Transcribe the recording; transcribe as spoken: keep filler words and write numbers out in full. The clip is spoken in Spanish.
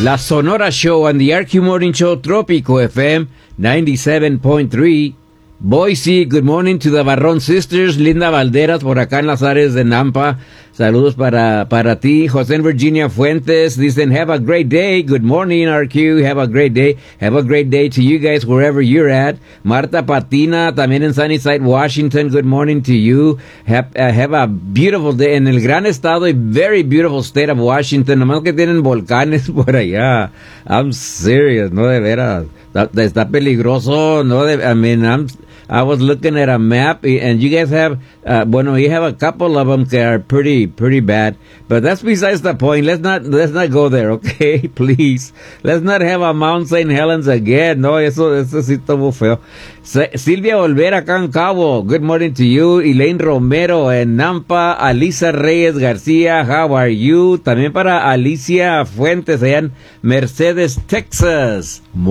La Sonora Show on the R Q Morning Show, Trópico F M ninety-seven point three. Boise, good morning to the Barrón Sisters. Linda Valderas por acá en las áreas de Nampa. Saludos para, para ti. José Virginia Fuentes dicen, have a great day. Good morning, R Q. Have a great day. Have a great day to you guys wherever you're at. Marta Patina, también en Sunnyside, Washington. Good morning to you. Have, uh, have a beautiful day. En el gran estado y very beautiful state of Washington. Nomás que tienen volcanes por allá. I'm serious, no de veras. Está, está peligroso, no de, I mean, I'm... I was looking at a map, and you guys have, uh, bueno, you have a couple of them that are pretty, pretty bad. But that's besides the point. Let's not, let's not go there, okay? Please. Let's not have a Mount Saint Helens again. No, eso, eso sí estuvo feo. Silvia Olvera acá en Cabo. Good morning to you. Elaine Romero en Nampa. Alisa Reyes García. How are you? También para Alicia Fuentes allá en Mercedes, Texas.